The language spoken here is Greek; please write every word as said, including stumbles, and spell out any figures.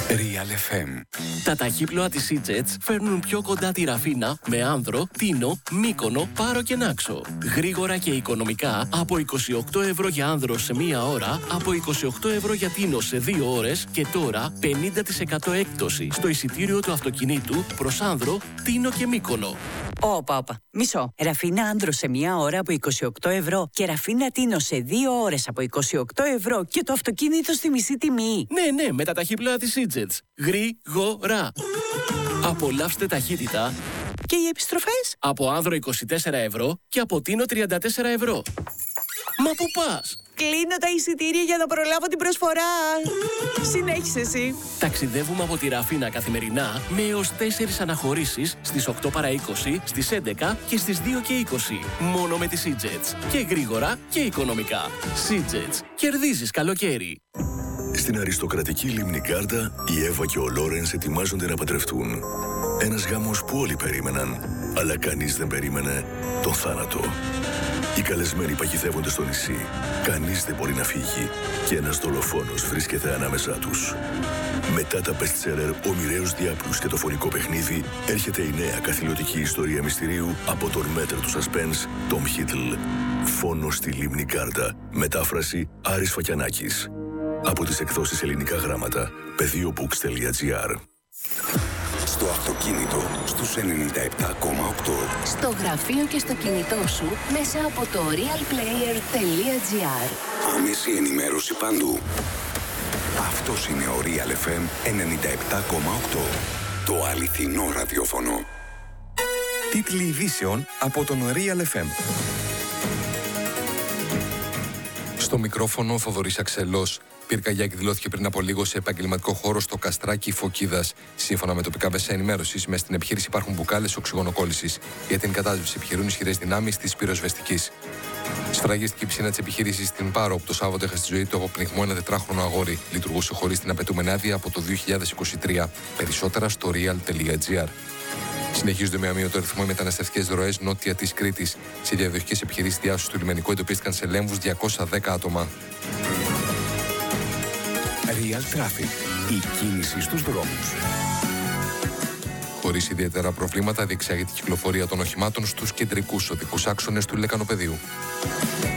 Real εφ εμ. Τα ταχύπλοα της Sea-Jets φέρνουν πιο κοντά τη Ραφίνα με Άνδρο, Τίνο, Μύκονο, Πάρο και Νάξο. Γρήγορα και οικονομικά από είκοσι οκτώ ευρώ για Άνδρο σε μία ώρα, από είκοσι οκτώ ευρώ για Τίνο σε δύο ώρες και τώρα πενήντα τοις εκατό έκπτωση στο εισιτήριο του αυτοκινήτου προς Άνδρο, Τίνο και Μύκονο. Όπα, όπα. Μισό. Ραφίνα Άνδρο σε μία ώρα από είκοσι οκτώ ευρώ και Ραφίνα Τίνο σε δύο ώρες από είκοσι οκτώ ευρώ και το αυτοκίνητο στη μισή τιμή. Ναι, ναι, με τα ταχύπλοα της Sea-Jets. Γρήγορα. Απολαύστε ταχύτητα. Και οι επιστροφές? Από Άνδρο είκοσι τέσσερα ευρώ και από Τίνο τριάντα τέσσερα ευρώ. Μα πού πας? Κλείνω τα εισιτήρια για να προλάβω την προσφορά. Συνέχισε εσύ. Ταξιδεύουμε από τη Ραφίνα καθημερινά με έως τέσσερις αναχωρήσεις στις οκτώ παρά είκοσι, στις έντεκα και στις δύο και είκοσι. Μόνο με τη Sea-Jets. Και γρήγορα και οικονομικά. Sea-Jets. Κερδίζεις καλοκαίρι. Στην αριστοκρατική λίμνη Γκάρντα, η Εύα και ο Λόρενς ετοιμάζονται να παντρευτούν. Ένας γάμος που όλοι περίμεναν, αλλά κανείς δεν περίμενε τον θάνατο. Οι καλεσμένοι παγιδεύονται στο νησί. Κανείς δεν μπορεί να φύγει και ένας δολοφόνος βρίσκεται ανάμεσά τους. Μετά τα bestseller «Ο μοιραίος διάπλους» και το φωνικό παιχνίδι, έρχεται η νέα καθηλωτική ιστορία μυστηρίου από τον μέτρ του suspense Tom Hiddle. Φόνος στη λίμνη Γκάρντα. Μετάφραση Άρης Φακιανάκης. Από τις εκδόσεις Ελληνικά Γράμματα, πεδίobooks τελεία τζι άρ. Στο αυτοκίνητο, στους ενενήντα επτά κόμμα οκτώ. Στο γραφείο και στο κινητό σου, μέσα από το realplayer τελεία τζι άρ. Άμεση ενημέρωση παντού. Αυτός είναι ο Real εφ εμ ενενήντα επτά κόμμα οκτώ. Το αληθινό ραδιόφωνο. Τίτλοι ειδήσεων από τον Real εφ εμ. Στο μικρόφωνο Θοδωρής Αξελός. Πυρκαγιά εκδηλώθηκε πριν από λίγο σε επαγγελματικό χώρο στο Καστράκι Φωκίδας. Σύμφωνα με τοπικά μέσα ενημέρωσης, μες στην επιχείρηση υπάρχουν μπουκάλες οξυγονοκόλλησης. Για την κατάσβεση επιχειρούν ισχυρές δυνάμεις της πυροσβεστικής. Σφραγίστηκε η πισίνα της επιχείρησης στην Πάρο, όπου το Σάββατο έχασε τη ζωή του από πνιγμό ένα τετράχρονο αγόρι. Λειτουργούσε χωρίς την απαιτούμενη άδεια από το δύο χιλιάδες είκοσι τρία. Περισσότερα στο real τελεία τζι άρ. Συνεχίζονται με αμύωτο ρυθμό οι μεταναστευτικές ροές νότια της Κρήτης. Σε διαδοχικές επιχειρήσεις διάσωσης του λιμενικού εντοπίστηκαν σε λέμβους διακόσια δέκα άτομα. Real Traffic. Η κίνηση στους δρόμους. Χωρίς ιδιαίτερα προβλήματα, διεξάγεται η κυκλοφορία των οχημάτων στους κεντρικούς οδικούς άξονες του Λεκανοπεδίου.